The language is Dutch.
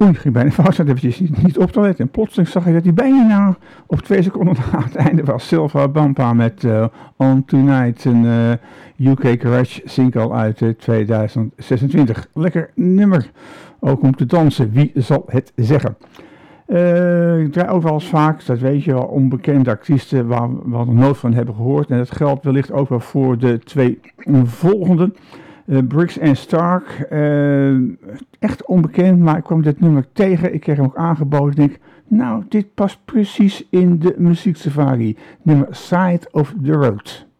Oei, ging bijna fout, zat eventjes niet op te letten. En plotseling zag ik dat hij bijna op 2 seconden na het einde was. Silva Bampa met On Tonight, een UK Garage single uit 2026. Lekker nummer, ook om te dansen, wie zal het zeggen. Ik draai ook wel eens vaak, dat weet je wel, onbekende artiesten waar we nog nooit van hebben gehoord. En dat geldt wellicht ook wel voor de 2 volgende. Briggs & Stark, echt onbekend, maar ik kwam dit nummer tegen. Ik kreeg hem ook aangeboden. Ik denk, nou, dit past precies in de muzieksafari. Nummer Side of the Road.